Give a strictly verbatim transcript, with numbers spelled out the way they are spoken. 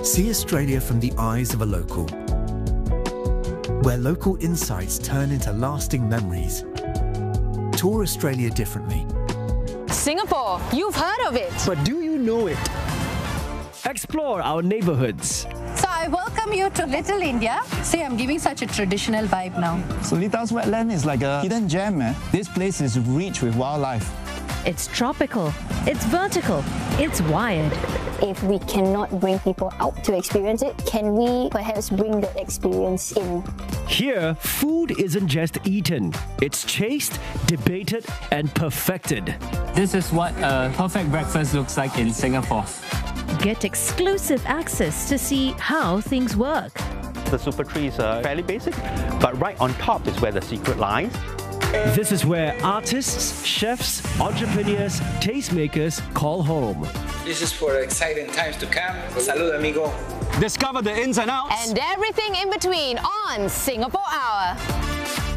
See Australia from the eyes of a local, where local insights turn into lasting memories. Tour Australia differently. Singapore, you've heard of it. But do you know it? Explore our neighborhoods. So I welcome you to Little India. See, I'm giving such a traditional vibe now. Solitas Wetland is like a hidden gem, man. This place is rich with wildlife. It's tropical, it's vertical, it's wired. If we cannot bring people out to experience it, can we perhaps bring the experience in? Here, food isn't just eaten. It's chased, debated, and perfected. This is what a perfect breakfast looks like in Singapore. Get exclusive access to see how things work. The super tree is uh, fairly basic, but right on top is where the secret lies. This is where artists, chefs, entrepreneurs, tastemakers call home. This is for exciting times to come. Salud, amigo. Discover the ins and outs. And everything in between on Singapore Hour.